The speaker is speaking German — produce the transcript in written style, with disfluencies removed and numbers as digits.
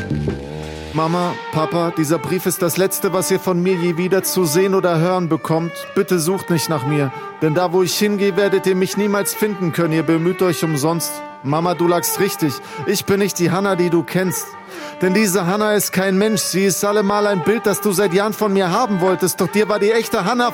Mama, Papa, dieser Brief ist das Letzte, was ihr von mir je wieder zu sehen oder hören bekommt. Bitte sucht nicht nach mir, denn da, wo ich hingehe, werdet ihr mich niemals finden können. Ihr bemüht euch umsonst. Mama, du lagst richtig. Ich bin nicht die Hannah, die du kennst. Denn diese Hannah ist kein Mensch. Sie ist allemal ein Bild, das du seit Jahren von mir haben wolltest. Doch dir war die echte Hannah